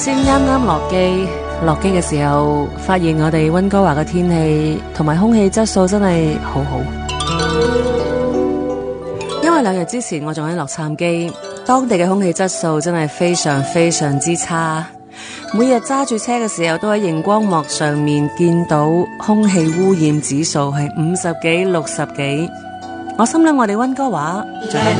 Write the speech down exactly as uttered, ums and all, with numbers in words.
先啱啱落機，落機嘅時候發現我哋溫哥華嘅天氣同埋空氣質素真係好好。因為兩日之前我仲喺洛杉磯，當地嘅空氣質素真係非常非常之差，每日揸住車嘅時候都喺熒光幕上面見到空氣污染指數係五十幾、六十幾，我心諗我哋溫哥華仲有